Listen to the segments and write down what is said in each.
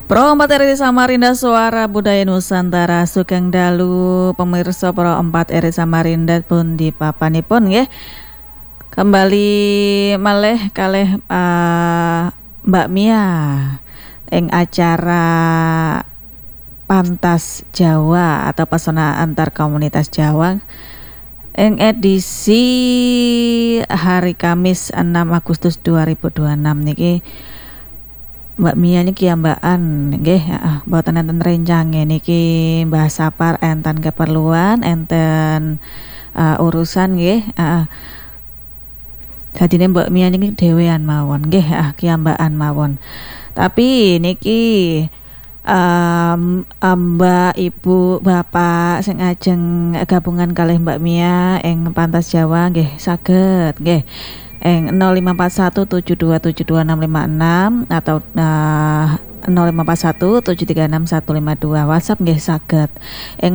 Pro 4 RRI Samarinda Suara Budaya Nusantara Sugeng Dalu pemirsa Pro 4 RRI Samarinda pun di papanipun nggih. Kembali malih kalih Mbak Mia ing acara Pantas Jawa atau Pesona Antar Komunitas Jawa ing edisi hari Kamis 6 Agustus 2026 niki. Mbak Mia niki ambaan nggih, mboten enten rencange niki Mbah Sapar enten keperluan, enten urusan nggih, Dadine Mbak Mia niki dhewean mawon nggih, kiambaan mawon. Tapi niki Mbak Ibu Bapak sing ajeng gabungan kalih Mbak Mia ing Pantas Jawa nggih saged nggih. 054172725656 atau 0541736152 WhatsApp nggih saged ing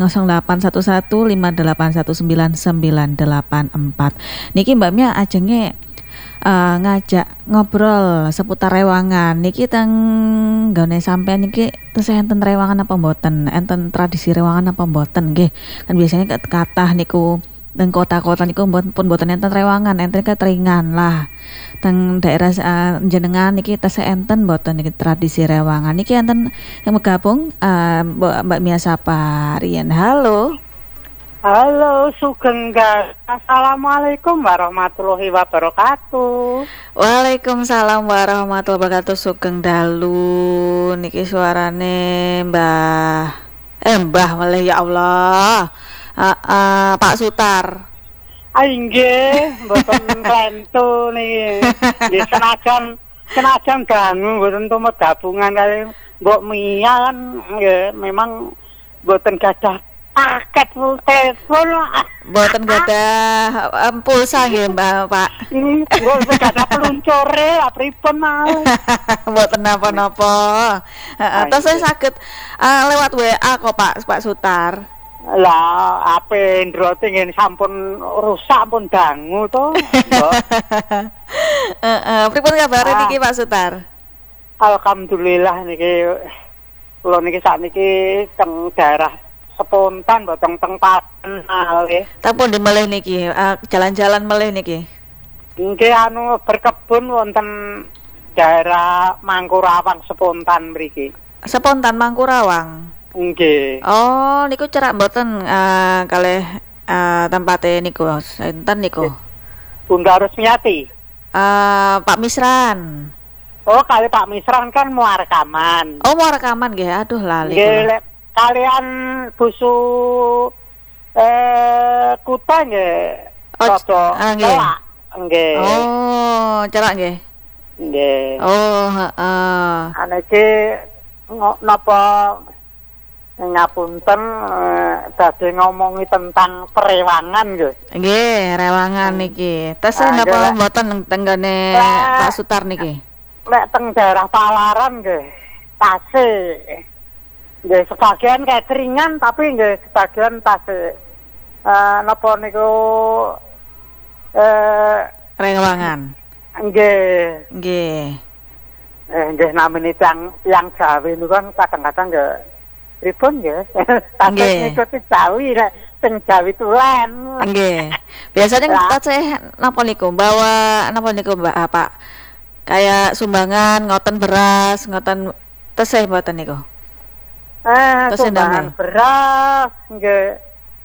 0811581994. Niki Mbak Mia ajenge ngajak ngobrol seputar rewangan niki teng nggone sampean niki tesih enten rewangan apa mboten, enten tradisi rewangan apa mboten nggih. Kan biasanya kathah niku teng kota-kota niku pun mboten enten rewangan, enten keteringan lah. Teng daerah jenengan niki tesih enten mboten niki tradisi rewangan. Niki enten yang bergabung Mbak Mia Sapar. Riyen halo. Halo Sugeng. Assalamualaikum warahmatullahi wabarakatuh. Waalaikumsalam warahmatullahi wabarakatuh. Sugeng dalu niki suarane Mbah malah ya Allah. Pak Sutar. Nggih, mboten klentu niki. Nggih senajan ganggu mboten tumut gabungan kali Mbok Mia kan nggih memang mboten gadah paket telepon. Mboten gadah pulsa nggih Mbak Pak. Mboten gadah peluncure pripun mau. Mboten napa-napa. Terus saya saged lewat WA kok Pak Sutar. Lah, HP ndrote ngen sampun rusak pun dangu to. Pripun kabare niki Pak Sutar? Alhamdulillah niki kula niki sakniki teng daerah spontan mboten teng Paden nggih. Tapun di melih niki, jalan-jalan melih niki. Nggih berkebun wonten daerah Mangkurawang spontan mriki. Spontan Mangkurawang. Nggih. Oh, niku cerak mboten kalih tempate niku. Enten niku. Bunda Rusmiati. Pak Misran. Oh, kali Pak Misran kan mau rekaman. Oh, mau rekaman nggih. Aduh lali. Nggih, kalian busu kuta nggih. Nggih. Nggih. Oh, cerak nggih. Nggih. Oh, heeh. Anake napa ngapunten badhe ngomongi tentang perewangan nggih. Nggih, rewangan niki. Tesih napa mboten tenggane Pak Sutar niki? Lek teng daerah Palaran nggih, tasih. Nggih sebagian cateringan tapi nggih sebagian tasih. Napa niku rewangan. Nggih. Nggih. Nggih namine yang Jawa niku kan kadang-kadang nggih pripun nggih? Tasih ngikuti Jawi lek sing Jawi tulen. Nggih. Biasanya tasih napa niku? Bawa napa niku Mbak Pak? Kayak sumbangan ngoten beras, ngoten tesih mboten niku. Sumbangan beras nggih.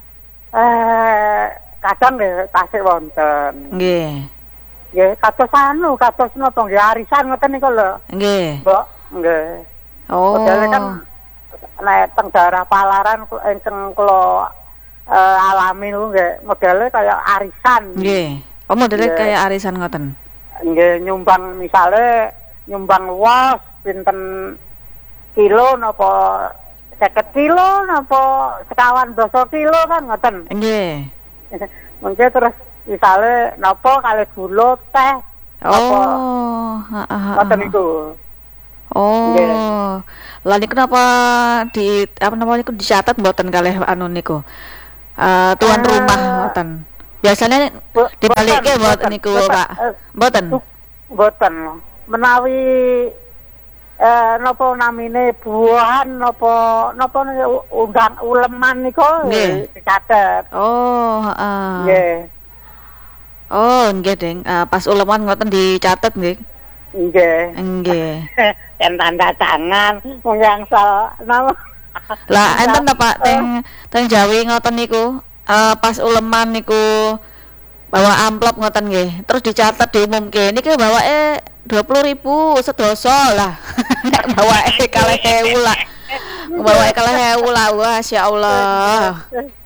Kadang nggih tasih wonten. Nggih. Nggih, kados napa nggih arisan ngoten niku lho. Nggih. Mbok, nggih. Oh. Modele kan nek teng daerah Palaran ingkang kula alami niku nggih modele kaya arisan. Nggih. Oh, modele kaya arisan ngoten. Nggih, nyumbang misale nyumbang wos pinten kilo napa 50 kilo napa sekawan doso kilo kan ngoten. Nggih. Mengke terus misale napa kali gula teh. Oh, ngoten niku. Oh, lali kenapa dicatat mboten kalih anu niku tuan rumah mboten. Biasanya dibalike mboten niku Pak. Mboten. Mboten. Menawi napa namine buahan napa undang uleman niku dicatet. Oh, heeh. Nggih. Oh, nggih, Ding. Pas uleman ngoten dicatet nggih. Nggih. Nggih. Kan tanda tangan wong angsal nama. Lah enten ta Pak teng Jawi ngoten niku. Pas uleman niku bawa amplop ngoten nggih. Terus dicatat diumumke niki bawake 20.000 sedoso lah. Nek bawake 2.000 lah. Bawake 2.000 lah. Masyaallah.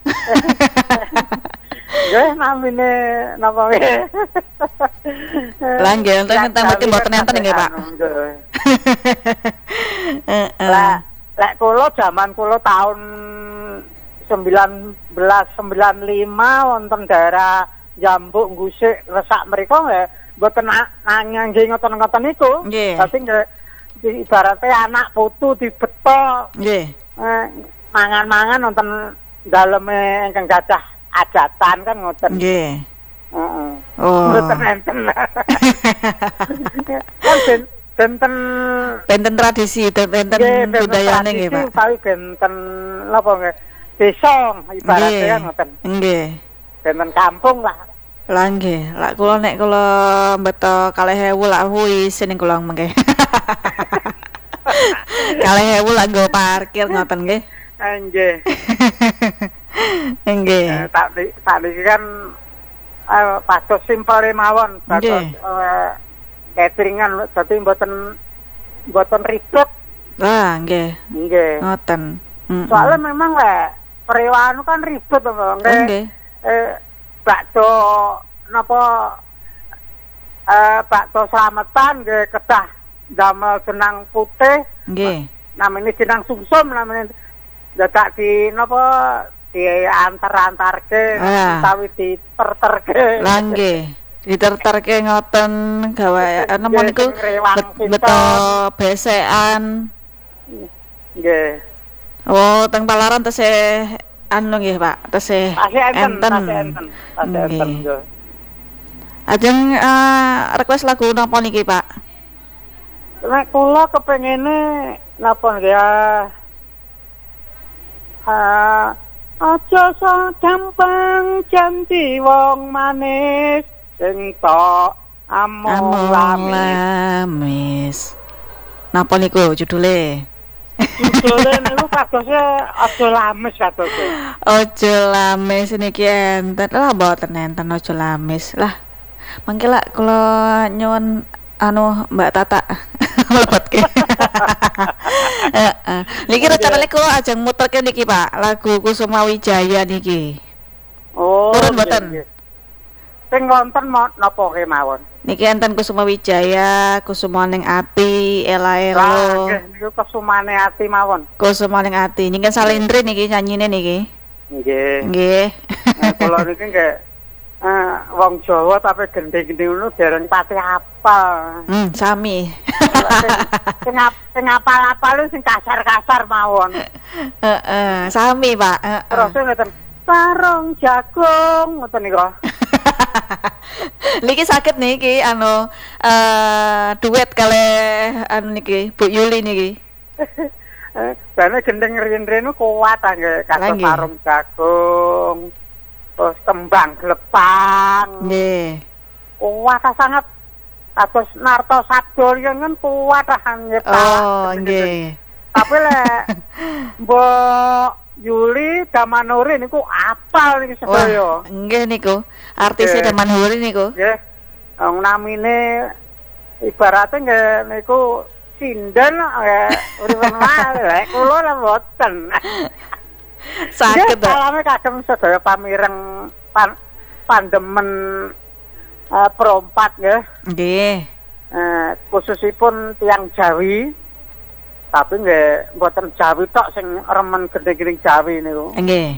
Nggih namine napa nggih. Lah nggih enten mboten mboten enten nggih Pak. Lek kula jaman kula taun 1995 wonten daerah Jambuk Gusik Resak mriku nggih mboten nggih ngoten-ngoten niku. Dadi nggih ibaratnya anak putu dibeto. Nggih. Mangan-mangan wonten daleme ingkang gadah ajatan kan ngoten. Nggih. Heeh. Oh. Mboten enten. Kan benten tradisi, benten budayane nggih, Pak. Tapi benten napa nggih? Desa ibaratnya ngoten. Nggih. Benten kampung lah. Lah nggih, lak kula nek kula mbeto 2.000 lak wis ning kula mengke. 2.000 lak nggo parkir ngoten nggih. Nggih. Nggih. Sakniki kan pados simpel mawon, pados cateringan dadi mboten ribet. Lah nggih. Nggih. Ngoten. Soalnya memang lek periwanu kan ribet to, nggih. Bakso napa bakso slametan nggih kedah damel jenang putih. Nggih. Namine jenang sumsum namine dadak di napa diantar-antarke utawi diterterke. Lah nggih. Diterterke ngoten gawe napa niku beto besekan. Nggih. Oh, teng Palaran tesih anu nggih, Pak. Tesih enten. Nggih. Ajeng request lagu napa niki, Pak? Nek kula kepengine napa nggih aja gampang janji wong manis sing tok among lamis. Napa niku judule? Judule niku kadose aja lamis kadose. Aja lamis niki enten. Lah mboten enten aja lamis. Lah mangke lak kula nyuwun anu Mbak Tata lebetke. Heeh. Niki rencanane kula ajeng muterke niki Pak, lagu Kusuma Wijaya niki. Oh. Purun mboten? Sing wonten napa kemawon? Niki enten Kusuma Wijaya, Kusumaning Ati, Ela-elo. Lah niku Kusumane Ati mawon. Kusumaning Ati. Niki Salindri niki nyanyine niki. Nggih. Nggih. Kula niki nggih wong Jawa tapi gendhe-gendhe ngono dereng pati apal. Sami. Sing apal-apal sing kasar-kasar mawon. Heeh, sami, Pak. Terus ngeten, sarung jagung ngoten niku. Niki sakit niki anu duet kalih anu niki Bu Yuli niki. Bane gendeng riyen-riyen kuat nggih karo sarung jagung. Terus tembang glepang. Nggih. Kuat sangat. Atus Narto Sadolyo kan kuat nyetak. Oh, nggih. Tapi lek Mbok Yuli Damanuri niku apal niki sedaya. Nggih niku. Artise Damanuri niku. Nggih. Wong namine ibaratnya nggih niku sinden uripen wae kula lha mboten. Saged. Salame kadang sedaya pamireng pandemen perompat nggih. Nggih. Khususipun tiyang Jawi. Tapi nggih mboten Jawi tok sing remen gendhe-gendhe Jawi niku. Nggih.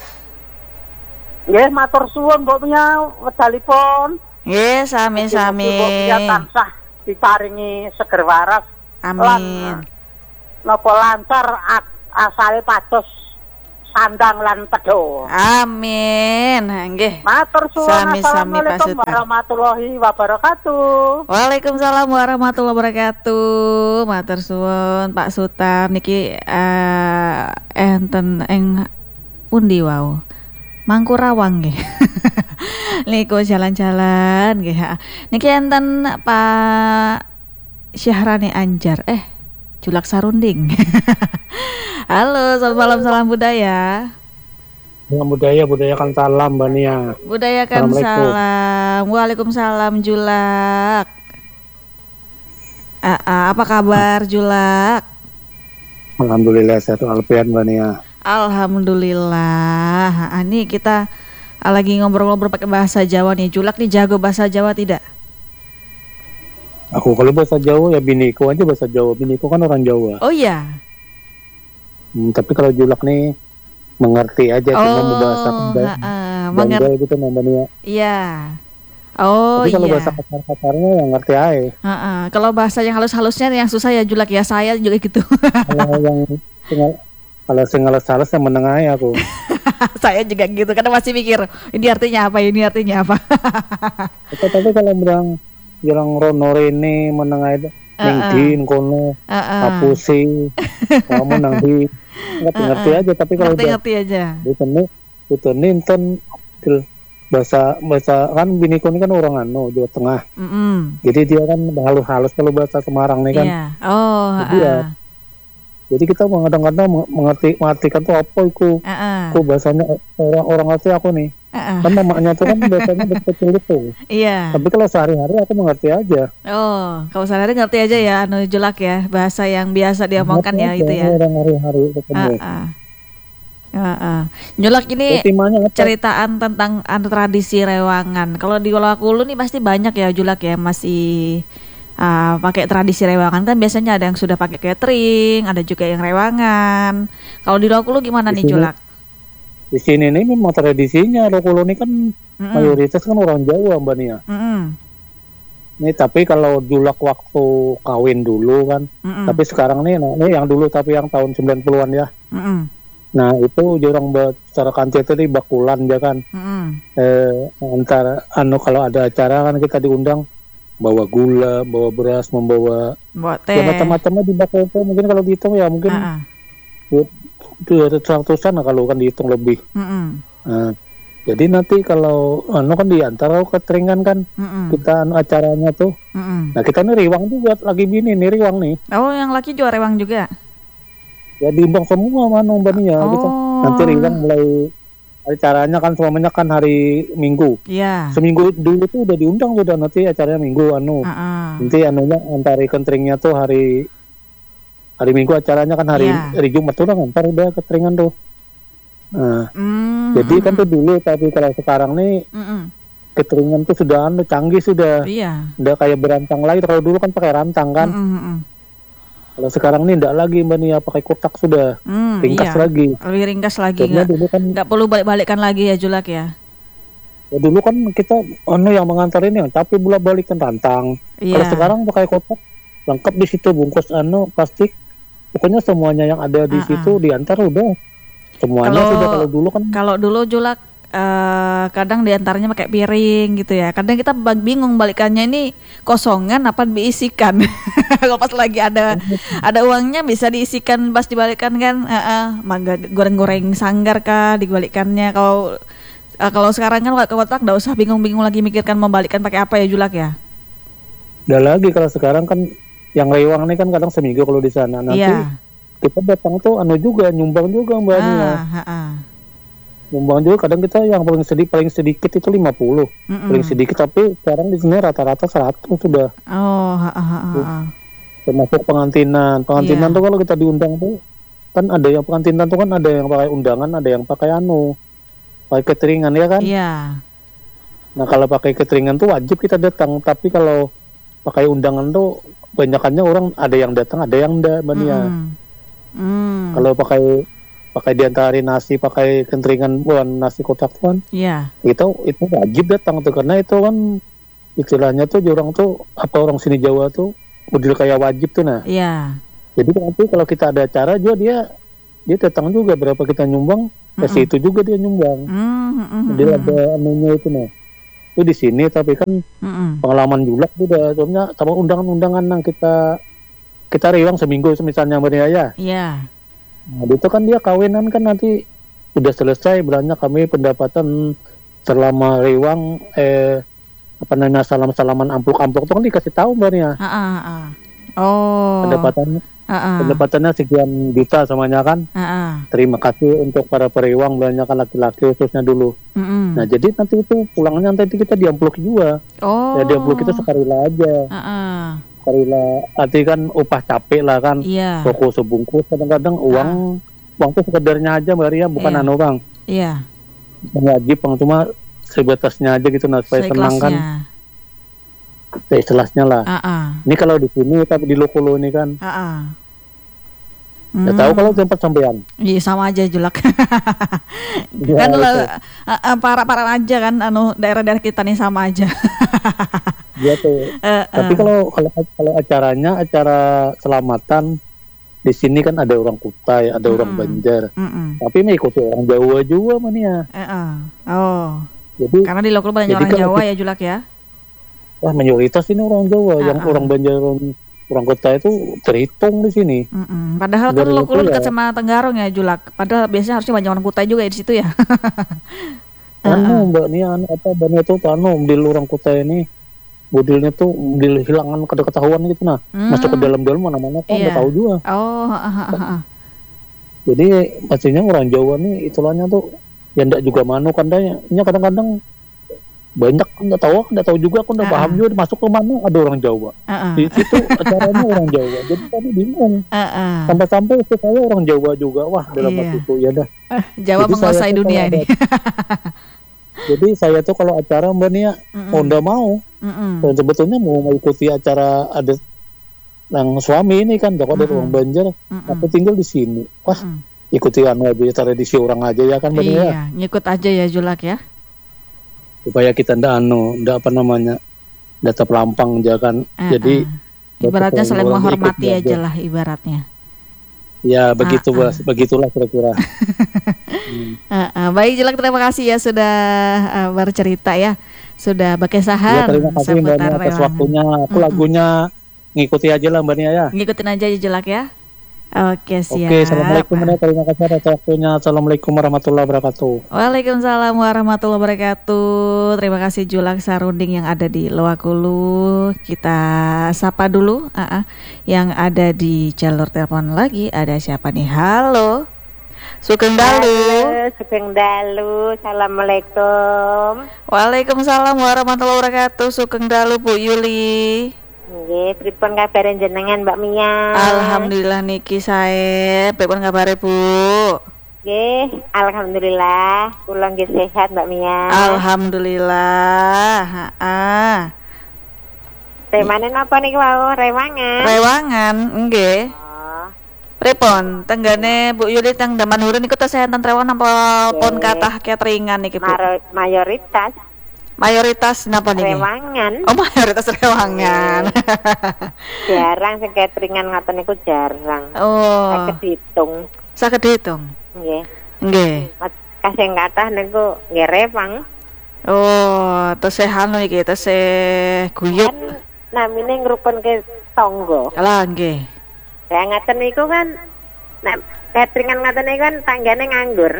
Nggih matur suwun Mbok Mia wedalipun. Nggih sami-sami. Mbok Mia tansah diparingi seger waras. Amin. Napa lancar asale pados sandang lan pedo. Amin. Nggih. Matur suwun. Assalamualaikum warahmatullahi wabarakatuh. Waalaikumsalam warahmatullahi wabarakatuh. Matur suwun Pak Sutar niki enten ing pundi wau? Mangkurawang nggih. Niku jalan-jalan nggih. Niki enten Pak Syahrani Anjar. Julak Sarunding. Halo, selamat malam, salam budaya. Salam budaya kan salam Mbak Nia. Budayakan salam. Waalaikumsalam Julak. Apa kabar Julak? Alhamdulillah sehat walafiat Mbak Nia. Alhamdulillah. Ini kita lagi ngobrol-ngobrol pakai bahasa Jawa nih. Julak nih jago bahasa Jawa tidak? Aku kalau bahasa Jawa ya biniku aja bahasa Jawa. Biniku kan orang Jawa. Oh iya. Tapi kalau Julak nih mengerti aja, cuma membahasakan Bangga gitu namanya. Iya. Oh tapi kalau iya. bahasa kasar-kasarnya yang ngerti aja. Kalau bahasa yang halus-halusnya yang susah ya Julak ya, saya juga gitu. Kalau yang halus-halus yang menengah ya aku. Saya juga gitu, karena masih mikir ini artinya apa. Tapi kalau bilang rono rene menengah itu ningdin kono apusi kamu nangdi ngerti aja. Tapi kalau ngerti aja itu ninten bahasa kan biniku ini kan orang Jawa Tengah. Jadi dia kan halus-halus kalau bahasa Semarang nih kan. Jadi kita kadang-kadang mengartikan tuh apa itu bahasanya orang ngerti aku nih. Kan namanya tuh kan biasanya kecil itu. Iya. Tapi kalau sehari-hari aku mengerti aja. Oh, kalau sehari-hari ngerti aja ya, Julak ya, bahasa yang biasa diomongkan ya itu ya. Orang hari-hari ketemu. Julak ini ceritaan tentang tradisi rewangan. Kalau di Kolakulu nih pasti banyak ya Julak ya, masih pakai tradisi rewangan kan. Biasanya ada yang sudah pakai catering, ada juga yang rewangan. Kalau di Kolakulu gimana nih Julak? Di sini nih memang tradisinya Kolakulu ini kan mayoritas kan orang Jawa Mbak Nia. Nih tapi kalau Julak waktu kawin dulu kan, tapi sekarang nih yang dulu tapi yang tahun 90-an ya. Nah itu jorang secara kancet itu bakulan ya kan. Antara kalau ada acara kan kita diundang bawa gula, bawa beras, membawa teh. Ya macam-macamnya di bakul itu mungkin kalau dihitung ya mungkin 200-an kalau kan dihitung lebih. Nah, jadi nanti kalau kan diantara cateringan kan kita acaranya tuh. Nah kita nih riwang juga lagi bini nih riwang nih. Oh yang laki juga riwang juga? Ya diimbang semua Mbak Nia gitu. Nanti riwang mulai acaranya kan semuanya kan hari Minggu. Iya. Seminggu dulu tuh udah diundang sudah, nanti acaranya Minggu nanti antara cateringnya tuh hari Minggu, acaranya kan hari Jumat tuh ngantar udah cateringan tuh. Nah, jadi kan tuh dulu, tapi kalau sekarang nih cateringan tuh sudah canggih sudah. Iya. Udah kayak berantang lagi. Kalau dulu kan pakai rantang kan. Kalau sekarang nih enggak lagi Mbak Nia, pakai kotak sudah. Ringkas lagi. Lebih ringkas lagi. Enggak perlu balik-balikan lagi ya Julak ya. Ya dulu kan kita yang mengantar ini tapi bolak-balikan rantang. Kalau sekarang pakai kotak lengkap di situ, bungkus plastik. Pokoknya semuanya yang ada di situ diantar udah. Semuanya sudah. Kalau dulu Julak kadang diantaranya pakai piring gitu ya. Kadang kita bingung balikannya ini kosongan apa diisikan. Kalau pas lagi ada uangnya bisa diisikan pas dibalikan kan. Goreng-goreng sanggar kah dibalikannya. Kalau sekarang kan ke kotak nggak usah bingung-bingung lagi mikirkan membalikkan pakai apa ya Julak ya. Udah lagi kalau sekarang kan yang rewang ini kan kadang seminggu kalau di sana. Nanti kita datang tuh juga nyumbang juga Mbak Nia. Nyumbang juga kadang kita yang paling sedikit itu 50. Paling sedikit, tapi sekarang di sini rata-rata 100 sudah. Termasuk pengantinan tuh kalau kita diundang tuh kan ada yang pengantinan tuh kan ada yang pakai undangan, ada yang pakai pakai cateringan ya kan. Nah kalau pakai cateringan tuh wajib kita datang, tapi kalau pakai undangan tuh banyakannya orang ada yang datang ada yang enggak Mbak Nia. Kalau pakai diantarin nasi, pakai cateringan bukan nasi kotak kan. Itu wajib datang tuh, karena itu kan istilahnya tuh orang sini Jawa tuh model kayak wajib tuh. Nah jadi nanti kalau kita ada acara juga dia dia datang juga berapa kita nyumbang, kasih itu juga dia nyumbang. Jadi ada anunya itu nih. Itu di sini tapi kan pengalaman Julak itu udah soalnya sama undangan-undangan yang kita riwang seminggu misalnya Maria ya. Nah, itu kan dia kawinan kan nanti udah selesai belanja kami pendapatan selama riwang salam-salaman ampluk-ampluk itu kan dikasih tahu Maria. Oh. Pendapatannya sekian juta semuanya kan. Terima kasih untuk para periwang belanjakan laki-laki khususnya dulu. Nah jadi nanti itu pulangnya nanti kita diampluk juga. Ya diampluk kita sekarila aja. Sekarila arti kan upah capek lah kan. Toko sebungkus kadang-kadang uang itu sekedarnya aja Maria bukan anu bang. Wajib bang cuma sebatasnya aja gitu nah supaya tenang kan. Seikhlasnya lah. Ini kalau di sini tapi di Lokolo ini kan. Nggak tahu kalau tempat sampean. Iya sama aja Julak. Kan para aja kan daerah-daerah kita nih sama aja. Iya tuh. Tapi kalau acaranya acara selamatan di sini kan ada orang Kutai, ada orang Banjar. Tapi mengikuti orang Jawa juga mania. Oh. Jadi karena di Lokolo banyak orang Jawa ya Julak ya. Wah mayoritas ini orang Jawa, yang orang Banjar, orang Kota itu terhitung di sini. Padahal kan Lokolo dekat sama Tenggarong ya Julak. Padahal biasanya harusnya banyak orang Kutai juga ya di situ ya. Mbak Nia banyak tuh di orang Kutai ini modelnya tuh model hilangan ketahuan gitu nah. Masuk ke dalam-dalam mana-mana kan nggak tahu juga. Jadi pastinya orang Jawa nih itulahnya tuh ya ndak juga manu kan kadang-kadang banyak nggak tahu juga aku udah paham juga masuk ke mana ada orang Jawa di situ acaranya orang Jawa jadi tadi bingung sampai saya orang Jawa juga wah dalam waktu itu ya dah Jawa menguasai dunia ini. Jadi saya tuh kalau acara Mbak Nia nggak mau dan sebetulnya mau mengikuti acara ada yang suami ini kan kalau ada orang Banjar aku tinggal di sini wah ikuti anu aja tradisi orang aja ya kan Mbak Nia. Iya ngikut aja ya Julak ya. Supaya kita ndak terpelampang aja kan. Jadi ibaratnya saling menghormati aja lah ibaratnya. Ya begitulah kira-kira. Baik Julak terima kasih ya sudah bercerita ya. Sudah berkesahan terima kasih Mbak Nia atas waktunya. Aku lagunya ngikuti aja lah Mbak Nia ya. Ngikutin aja ya Julak ya. Oke siap. Assalamualaikum terima kasih atas waktunya. Assalamualaikum warahmatullahi wabarakatuh. Waalaikumsalam warahmatullahi wabarakatuh. Terima kasih Julak Sarunding yang ada di Loakulu. Kita sapa dulu yang ada di jalur telepon lagi. Ada siapa nih? Halo. Sugeng Dalu. Assalamualaikum. Waalaikumsalam warahmatullahi wabarakatuh. Sugeng Dalu Bu Yuli. Nggih, pripun kabare jenengan Mbak Mia? Alhamdulillah niki sae. Pripun kabare Bu? Nggih, alhamdulillah. Kula nggih sehat Mbak Mia. Alhamdulillah. Temane napa niku wau? Rewangan, nggih. Pripun tenggane Bu Yuli teng Damanhurun niku tesih enten rewangan napa pun kathah cateringan niki Bu? Mayoritas napa niki? Rewangan. Oh, mayoritas rewangan. Jarang sing cateringan ngoten niku jarang. Oh. Saged diitung. Nggih. Kasing kathah niku nggih rewang. Oh, tesih anu iki, tesih guyub. Namine ngrupunke tangga. Lah nggih. Ya ngaten niku kan nek cateringan ngaten niku kan tanggane nganggur.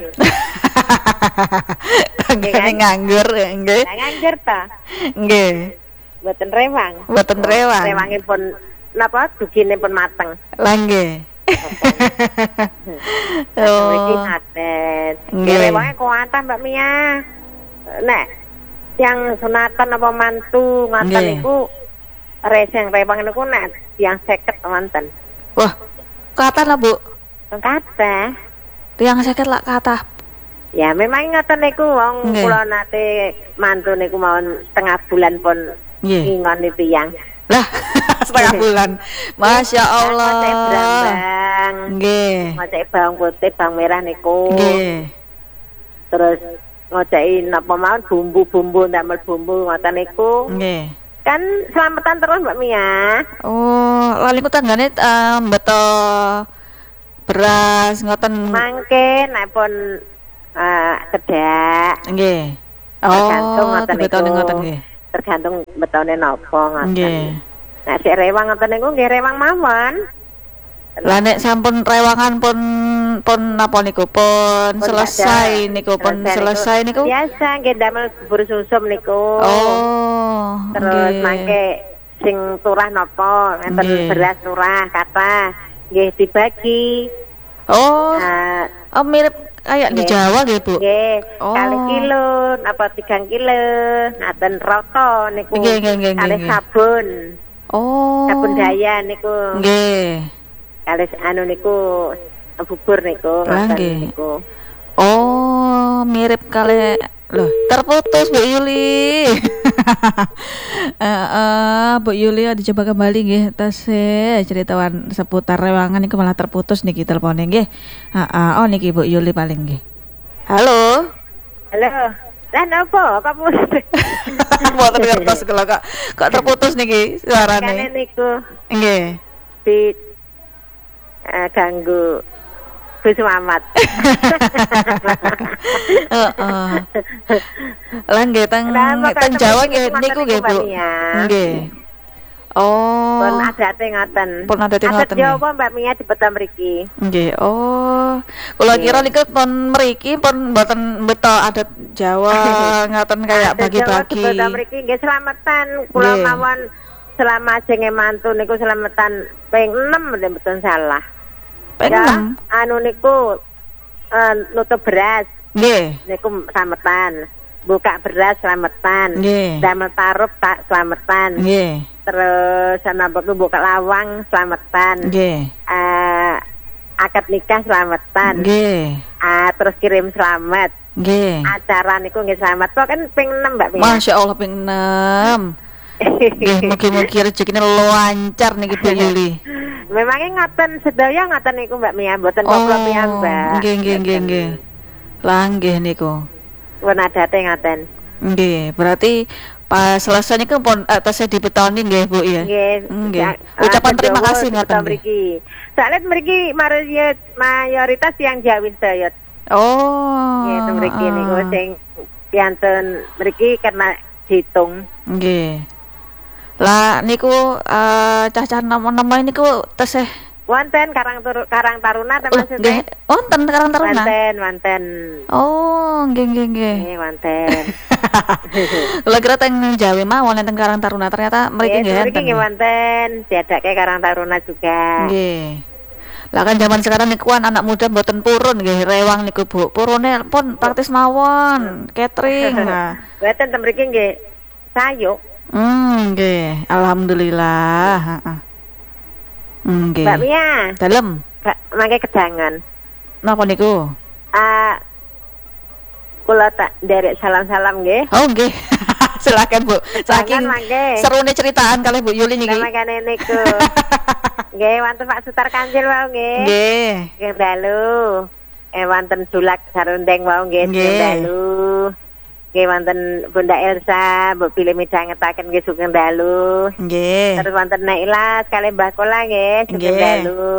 Tanggane nganggur nggih. Nganggur ta? Nggih. Mboten rewang. Rewangipun napa duginipun mateng. Lah nggih. Iki ngaten. Rewange kuatah Mbak Mia. Nek yang sunatan apa mantu ngaten niku reseng rewang niku nek yang 50 wonten. Wah, kata lah Bu. Kata. Tiang 50 lah kata. Ya memang ngoten niku wong kula nate mantu niku mawon setengah bulan pun ngingon tiyang. Lah, setengah bulan. Masya Allah. Nggih. Ngocek bawang putih, bawang merah niku. Nggih. Terus ngoceki napa mawon bumbu-bumbu ndamel bumbu ngoten niku. Nggih. Kan selamatan terus Mbak Mia. Oh, lali ku tanggane beto beras ngoten. Mangke nek pun cedak. Nggih. Tergantung ngoten nggih. Tergantung betone napa ngoten. Nggih. Nek sik rewang ngoten niku nggih rewang mawon. Lah nek sampun rewangan pun napa niku? Pun selesai niku, pun selesai niku. Biasa nggih damel bubur susum niku. Oh. Terus mangke sing turah napa? Enten beras turah kathah. Nggih dibagi. Oh. Oh mirip kayak di Jawa nggih, Bu. Nggih. Kali kilo, apa 3 kilo. Ngaten roto niku. Nggih. Kali sabun. Oh. Sabun daya niku. Nggih. Kali anu niku bubur niku, ngoten niku. Oh, mirip kali. Loh, terputus Bu Yuli. Bu Yuli dicoba kembali nggih tasih ceritawan seputar rewangan niku malah terputus niki telepone nggih. Oh niki Bu Yuli paling nggih. Halo. Halo. Lah napa? Kok putus? Mboten ngertos kula kok terputus niki suarane. Kene niku. Nggih. Di ganggu Gus Mamat. Lah nggih teng Jawa nggih niku nggih Bu. Nggih. Oh. Pun adate ngoten. Pun adate ngoten. Adat Jawa Mbak Mia dibeta mriki. Nggih. Oh. Kula kira niku pun mriki pun mboten beto adat Jawa ngoten kayak bagi-bagi. Dibeta mriki nggih slametan kula mawon selama jenenge mantu niku slametan ping 6 mboten salah. Ya, anu niku nutup beras. Nggih. Niku slametan. Buka beras slametan. Nggih. Damel tarup tak slametan. Nggih. Terus napa buka lawang slametan. Nggih. Akad nikah slametan. Nggih. Terus kirim selamat. Nggih. Acara niku nggih selamat. Kok kan ping 6 Mbak Mia. Masya Allah ping 6. Nggih, mugi-mugi rezekine lancar niki Bu Yuli. Memangnya ngoten sedaya ngoten niku Mbak Mia mboten kula piyambak. Nggih. Lah nggih niku. Pun adate ngoten. Nggih, berarti pas selesai niku pun tasih dibetoni nggih Bu ya. Nggih. Ucapan terima kasih ngoten mriki. Soalnya mriki mayoritas yang Jawi sedaya. Oh. Nggih, mriki niku sing piantun mriki karena dihitung. Nggih. Lah niku cah-cah nama-nama niku tesih wonten Karang Taruna maksudnya. Wonten Karang Taruna. Wonten. Oh, nggih. Nggih, wonten. Kula kira teng Jawa mawon teng Karang Taruna, ternyata mriki nggih wonten. Mriki wonten, diadake Karang Taruna juga. Nggih. Lah kan zaman sekarang niku anak muda mboten purun nggih rewang niku Bu. Purune pun praktis mawon, catering. Mboten teng mriki nggih sayuk. Nggih, alhamdulillah, nggih. Mbak Mia. Dalem. Mangke kedangan. Napa niku? Kula tak nderek salam-salam nggih. Oh nggih. Silakan Bu. Saking serune ceritaan kalih Bu Yuli niki. Makane niku. Nggih, wonten Pak Sutar Kanjil wau nggih. Nggih. Nggih dalu. Wonten Sulak Sarundeng wau nggih dalu. Nggih wonten Bunda Elsa, Mbok pilih midhangetaken nggih sugeng dalu. Nggih. Terus wonten Nailas kalih Mbah Kola nggih sugeng dalu.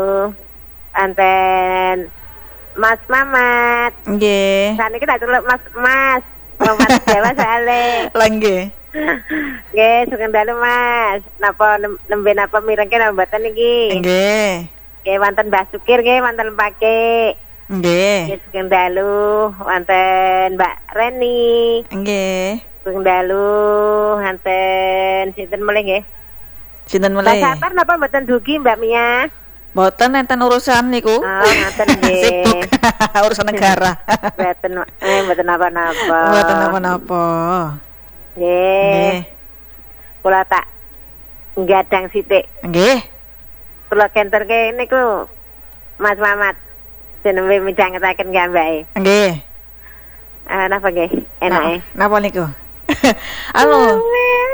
Anten Mas Mamat. Nggih. Saniki tak celuk Mas Mamat Jawa soalé. Lah nggih. Nggih sugeng dalu Mas. Napa nembe napa mirengke napa mboten niki? Nggih. Nggih wonten Mbah Sukir nggih wonten Pake. Nggih. Sugeng dalu wonten Mbak Reni. Nggih. Sugeng dalu wonten sinten mulih nggih? Sinten mulih? Mbak Sapar napa mboten dugi Mbak Mia? Mboten enten urusan niku. Oh, ngoten nggih. Sibuk urusan negara. Mboten napa-napa. Mboten napa-napa. Nggih. Kula tak nggadang sithik. Nggih. Kula kenterke niku Mas Mamat. Jenenge midhangetaken gambake. Nggih. Napa nggih? Enake. Napa niku? Halo.